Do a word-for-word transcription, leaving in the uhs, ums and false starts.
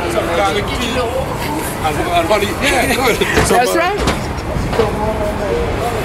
Some kind of key. And, and what he, yeah, good. That's right.